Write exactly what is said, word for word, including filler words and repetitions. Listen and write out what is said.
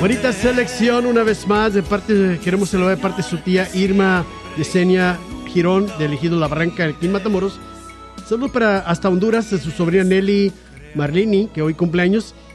Bonita selección una vez más de parte, queremos saludar de parte de su tía Irma Yesenia Girón de Elegido La Barranca, aquí en Matamoros. Saludos para hasta Honduras de su sobrina Nelly Marlini, que hoy cumpleaños.